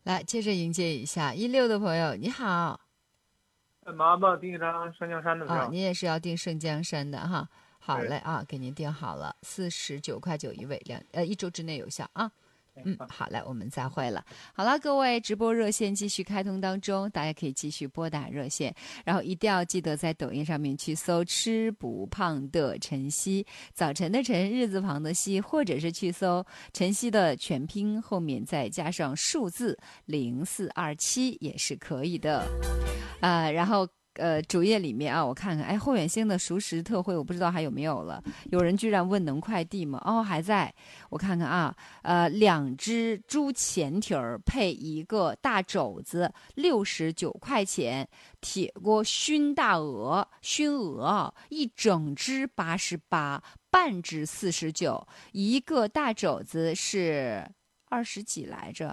来，接着迎接一下16的朋友，你好。 麻烦订一张上江山的啊， 票。 你也是要订圣江山的哈。好对， 嘞啊，给您订好了，49.9块一位，一周之内有效啊。好嘞，我们再会了。好了，各位，直播热线继续开通当中，大家可以继续拨打热线，然后一定要记得在抖音上面去搜"吃不胖的晨曦"，早晨的晨，日字旁的曦，或者是去搜晨曦的全拼后面再加上数字0427也是可以的。然后主页里面啊，我看看，哎，后远星的熟食特惠，我不知道还有没有了。有人居然问能快递吗？哦，还在，我看看啊，2只猪前蹄儿配一个大肘子，69块钱。铁锅熏大鹅，熏鹅啊，一整只88，半只49，一个大肘子是20几来着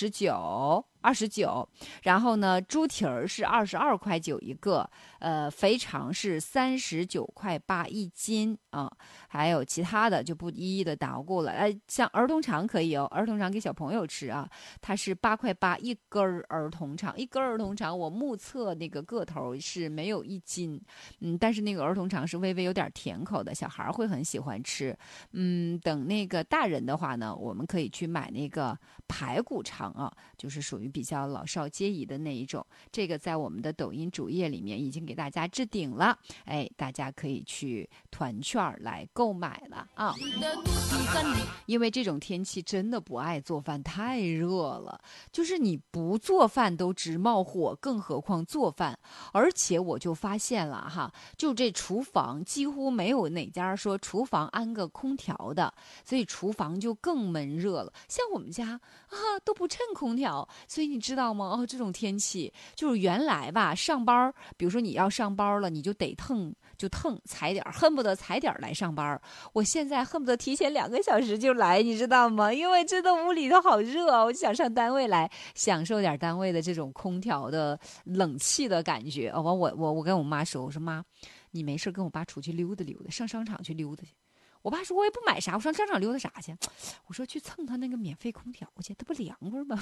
，29，然后呢，猪蹄儿是22.9块一个，肥肠是39.8块一斤啊，还有其他的就不一一的捣鼓了。像儿童肠可以哦，儿童肠给小朋友吃啊，它是8.8块一根儿童肠，一根儿童肠我目测那个个头是没有1斤，但是那个儿童肠是微微有点甜口的，小孩会很喜欢吃。等那个大人的话呢，我们可以去买那个排骨肠啊，就是属于比较老少皆宜的那一种。这个在我们的抖音主页里面已经给大家置顶了，哎，大家可以去团券来购买了啊。因为这种天气真的不爱做饭，太热了，就是你不做饭都直冒火，更何况做饭。而且我就发现了哈，就这厨房几乎没有哪家说厨房安个空调的，所以厨房就更闷热了。像我们家啊都不趁空调，所以你知道吗？哦，这种天气就是原来吧，上班，比如说你要上班了，你就得踩点，恨不得踩点来上班。我现在恨不得提前2个小时就来，你知道吗？因为真的屋里头好热，我就想上单位来享受点单位的这种空调的冷气的感觉。我跟我妈说，我说妈，你没事跟我爸出去溜达溜达，上商场去溜达去。我爸说我也不买啥，我上商场溜达啥去？我说去蹭他那个免费空调去，他不凉快吗？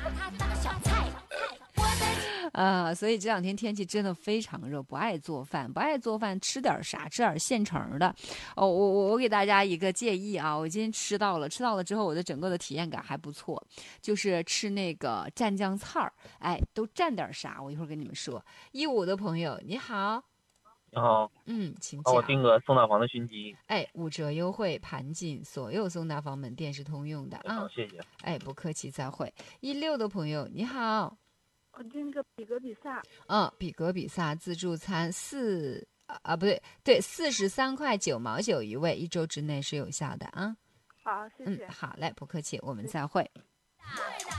所以这2天天气真的非常热，不爱做饭，吃点啥？吃点现成的。哦，我给大家一个建议啊，我今天吃到了之后，我的整个的体验感还不错，就是吃那个蘸酱菜儿，哎，都蘸点啥？我一会儿跟你们说。15的朋友你好， 你好， 请帮我讲。 订个宋大房的熏鸡。 哎，5折优惠，盘进所有送达房门店是通用的好， 啊。 谢谢。 哎，不客气，再会。16的朋友你好。 我订个比格比萨。 比格比萨自助餐不对，43.9块一位，一周之内是有效的啊。 好，谢谢。 好嘞，不客气，我们再会。